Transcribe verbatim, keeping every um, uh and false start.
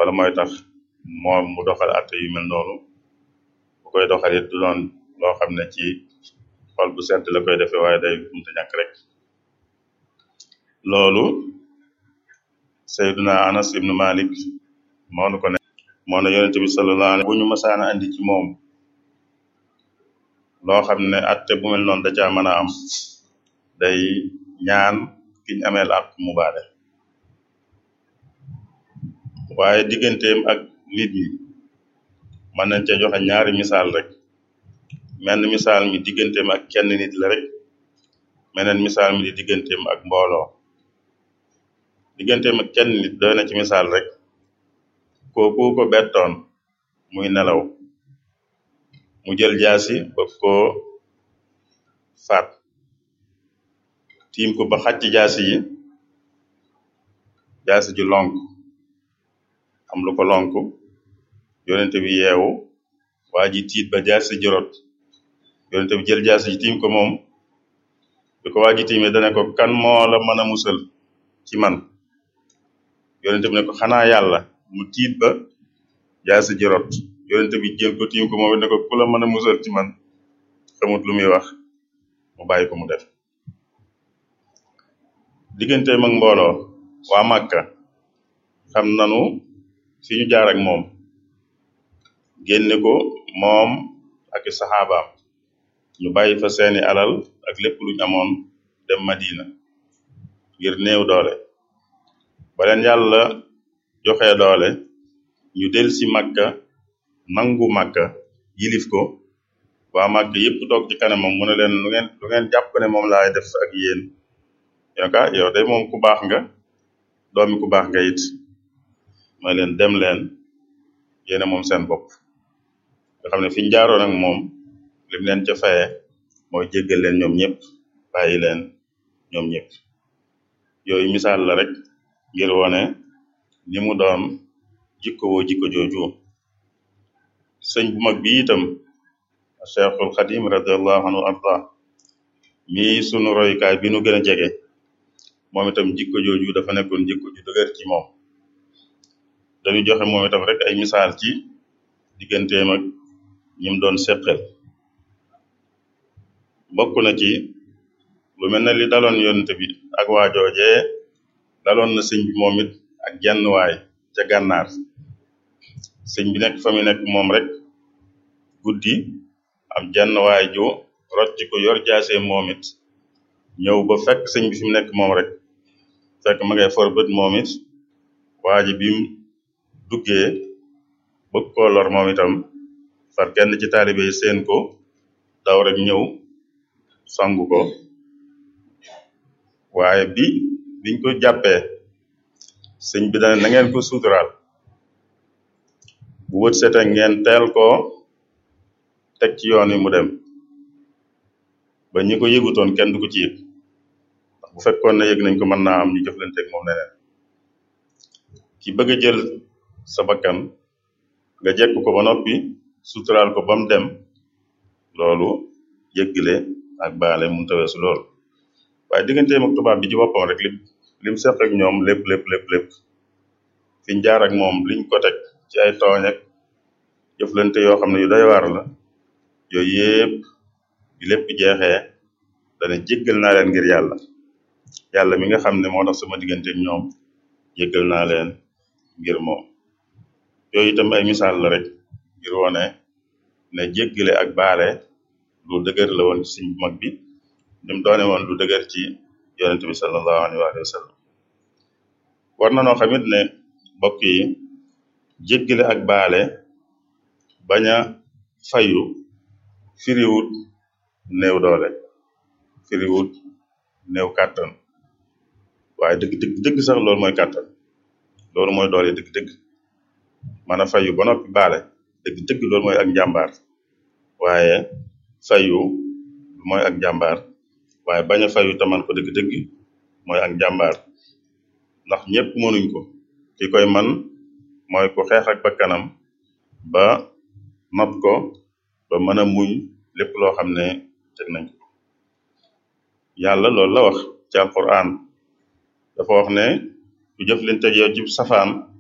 loola mooy tax moom mu doxal atte yu mel noonu bu koy doxalit du doon loo xam ne ci xol bu sedd la koy defee waaye day munta ñàkk rek loolu Sayyiduna Anas ibnu Malik moo nu ko ne moo ne yonente bi sallallahu alayhi bu ñu masaana andi ci moom loo xam ne atte bu mel noonu da caa mën a am day ñaan kiñ ameel ak mu baale waaye digganteem ak nit ñi mën nañ ca joxe ñaari misaal rek menn misaal mi digganteem ak kenn nit la rek meneen misaal mi di digganteem ak mbooloo digganteem ak kenn nit doy na ci misaal rek kooku ko bettoon muy nelaw mu jël jaasi ba koo faat tiim ko ba xacc jaasi yi jaasi ji lonk am lu ko lonk yonente bi yeewu waa ji tiit ba jaasi ji rot yonente bi jël jaasi ji tiim ko moom bi ko waa ji tiimee dane ko kan moo la mën a musal ci man yonente bi ne ko xanaa yàlla mu tiit ba jaasi ji rot yonente bi jël ko tiim ko moom ne ko ku la mën a musal ci man xamut lu muy wax mu bàyyi ko mu def digganteem ak mbooloo waa Màkka xam nanu fi ñu jaar ak moom génne ko moom ak i saxaabaam ñu bàyyi fa seeni alal ak lépp luñ amoon dem Madina ngir néew doole ba leen yàlla joxe doole ñu del si Màkka nangu Màkka yilif ko waa Màkka yépp toog ci kanamam mu ne leen lu ngeen lu ngeen jàpp ne moom laay def ak yéen yow ka yow day moom ku baax nga doomi ku baax nga it mooy leen dem leen yéene moom seen bopp nga xam ne fi ñu jaaroon ak moom lim leen ca faye mooy jéggal leen ñoom ñëpp bàyyi leen ñoom ñëpp yooyu misaal la rek ngir wone ni mu doon jikko woo jikko jooju sëñ bu mag bi itam Cheikhul Xadim radiallahu anhu arda mi sunu royukaay bi nu gën a jege moom itam jikko jooju dafa nekkoon jikko ju dëgër ci moom dañu joxe moom itam rek ay misaal ci digganteem ak ñim doon seqal bokk na ci lu mel ne li daloon yonent bi ak waa joojee daloon na sëñ bi moom it ak jenn waay ca gànnaar sëñ bi nekk fa mi nekk moom rek guddi am jenn waay ju rocc ko yor jaasee moom it ñëw ba fekk sëñ bi fi mu nekk moom rek fekk ma ngay for bët moom it waa ji bi mu duggee bëgg koo lor moom itam far kenn ci taalibe yi seen ko daw rek ñëw sangu ko waaye bi biñ ko jàppee sëñ bi dana na ngeen ko suturaal bu wët sete ngeen teel ko teg ci yoon wi mu dem ba ñi ko yëgutoon kenn du ko ci yëg ndax bu fekkoon ne yëg nañ ko mën naa am ñu jëflanteeg moom neneen ki bëgg a jël sa bakkan nga jekk ko ba noppi suturaal ko ba mu dem loolu yëggale ak baale mun taweesu loolu waaye digganteem ak tubaab bi ci boppam rek lim lim seq ak ñoom lépp lépp lépp lépp fiñ jaar ak moom liñ ko teg ci ay tooñ ak jëflante yoo xam ne yu doy waar la yooyu yëpp bi lépp jeexee dana jéggal naa leen ngir yàlla yàlla mi nga xam ne moo tax sama diggante ak ñoom jéggal naa leen ngir moom yooyu itam ay misaal la rek ngir wone ne jéggale ak baale lu dëgër la woon ci sëñ bu mag bi nim doone woon lu dëgër ci yonent bi sallallahu alayhi wa sallam war na noo xamit ne mbokk yi jéggale ak baale bañ a fayu firiwut néew doole firiwut néew kàttan waaye dëgg dëgg dëgg sax loolu mooy kàttan loolu mooy doole dëgg dëgg mën a fayu ba noppi baale dëgg dëgg loolu mooy ak njàmbaar waaye fayu mooy ak njàmbaar waaye bañ a fayu taman ko dëgg dëgg mooy ak njàmbaar ndax ñëpp mënuñ ko ki koy man mooy ku xeex ak bakkanam ba not ko ba mën a muñ lépp loo xam ne teg nañ ko yàlla loolu la wax ci alquran dafa wax ne ku jëflante yow ci safaan